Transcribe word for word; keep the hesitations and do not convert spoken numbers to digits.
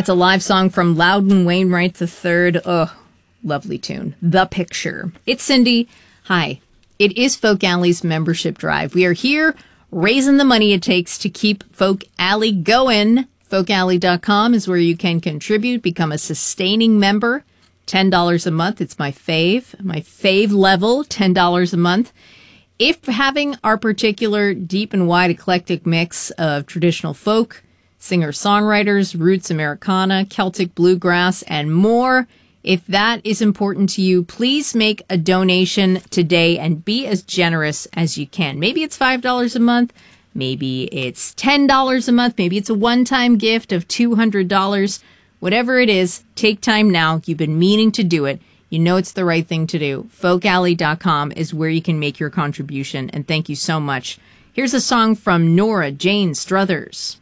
That's a live song from Loudon Wainwright the third. Oh, lovely tune. The Picture. It's Cindy. Hi. It is Folk Alley's membership drive. We are here raising the money it takes to keep Folk Alley going. folk alley dot com is where you can contribute, become a sustaining member. ten dollars a month. It's my fave. My fave level, ten dollars a month. If having our particular deep and wide eclectic mix of traditional folk, singer-songwriters, roots Americana, Celtic bluegrass, and more, if that is important to you, please make a donation today and be as generous as you can. Maybe it's five dollars a month. Maybe it's ten dollars a month. Maybe it's a one-time gift of two hundred dollars. Whatever it is, take time now. You've been meaning to do it. You know it's the right thing to do. folk alley dot com is where you can make your contribution, and thank you so much. Here's a song from Nora Jane Struthers.